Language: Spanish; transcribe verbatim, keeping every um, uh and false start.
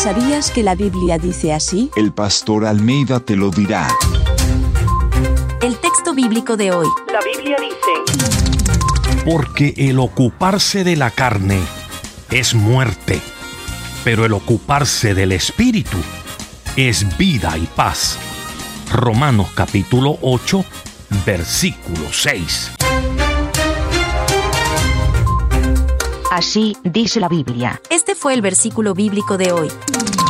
¿Sabías que la Biblia dice así? El pastor Almeida te lo dirá. El texto bíblico de hoy. La Biblia dice: porque el ocuparse de la carne es muerte, pero el ocuparse del Espíritu es vida y paz. Romanos capítulo ocho, versículo seis. Así dice la Biblia. Este fue el versículo bíblico de hoy.